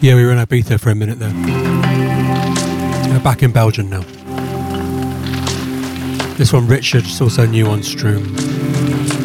Yeah, we were in Ibiza for a minute there. We're back in Belgium now. This one, Richard, is also new on Stroom.